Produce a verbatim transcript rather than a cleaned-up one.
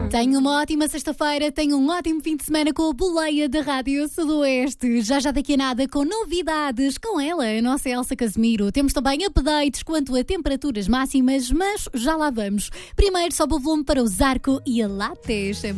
Tenho uma ótima sexta-feira, tenho um ótimo fim de semana com a boleia da Rádio Sudoeste. Já já daqui a nada com novidades com ela, a nossa Elsa Casemiro. Temos também updates quanto a temperaturas máximas, mas já lá vamos. Primeiro sobe o volume para o Zarco e a Lattes.